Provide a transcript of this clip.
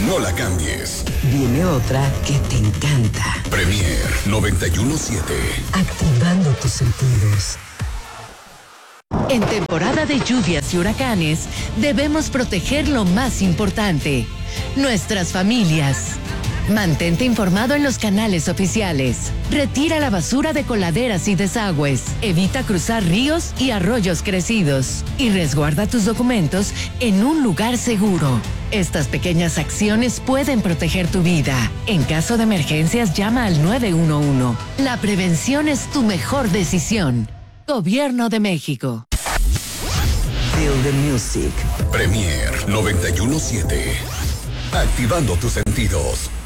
No la cambies. Viene otra que te encanta. Premier 91.7. Activando tus sentidos. En temporada de lluvias y huracanes, debemos proteger lo más importante, nuestras familias. Mantente informado en los canales oficiales. Retira la basura de coladeras y desagües. Evita cruzar ríos y arroyos crecidos. Y resguarda tus documentos en un lugar seguro. Estas pequeñas acciones pueden proteger tu vida. En caso de emergencias, llama al 911. La prevención es tu mejor decisión. Gobierno de México. Feel the music. Premier 91.7. Activando tus sentidos.